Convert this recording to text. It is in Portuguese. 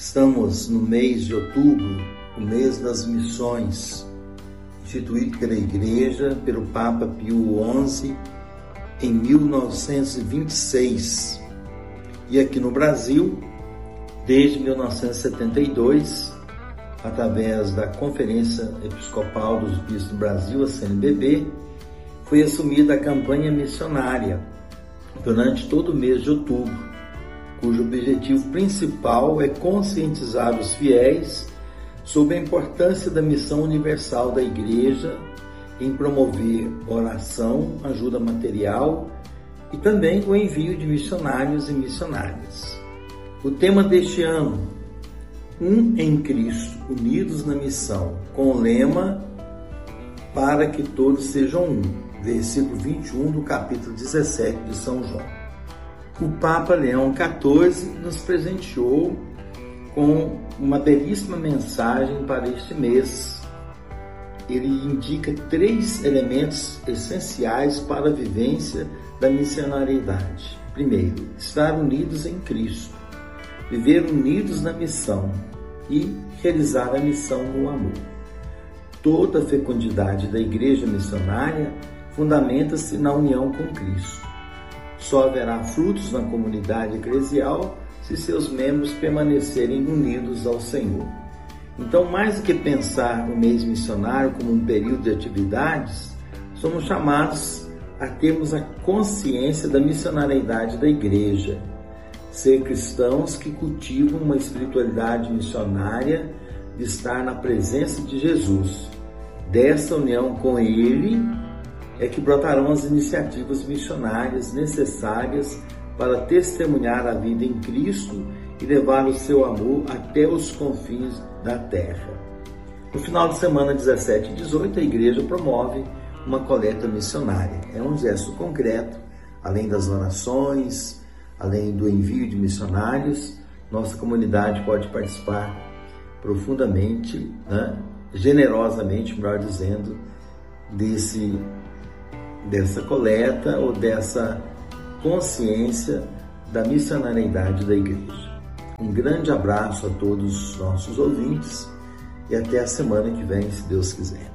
Estamos no mês de outubro, o mês das missões, instituído pela Igreja, pelo Papa Pio XI, em 1926. E aqui no Brasil, desde 1972, através da Conferência Episcopal dos Bispos do Brasil, a CNBB, foi assumida a campanha missionária durante todo o mês de outubro, cujo objetivo principal é conscientizar os fiéis sobre a importância da missão universal da Igreja em promover oração, ajuda material e também o envio de missionários e missionárias. O tema deste ano, Um em Cristo, unidos na missão, com o lema Para que todos sejam um, versículo 21 do capítulo 17 de São João. O Papa Leão XIV nos presenteou com uma belíssima mensagem para este mês. Ele indica 3 elementos essenciais para a vivência da missionariedade. Primeiro, estar unidos em Cristo, viver unidos na missão e realizar a missão no amor. Toda a fecundidade da Igreja missionária fundamenta-se na união com Cristo. Só haverá frutos na comunidade eclesial se seus membros permanecerem unidos ao Senhor. Então, mais do que pensar o mês missionário como um período de atividades, somos chamados a termos a consciência da missionariedade da Igreja, ser cristãos que cultivam uma espiritualidade missionária de estar na presença de Jesus. Dessa união com Ele é que brotarão as iniciativas missionárias necessárias para testemunhar a vida em Cristo e levar o seu amor até os confins da terra. No final de semana 17 e 18, a Igreja promove uma coleta missionária. É um gesto concreto, além das orações, além do envio de missionários, nossa comunidade pode participar profundamente, generosamente, melhor dizendo, dessa coleta ou dessa consciência da missionariedade da Igreja. Um grande abraço a todos os nossos ouvintes e até a semana que vem, se Deus quiser.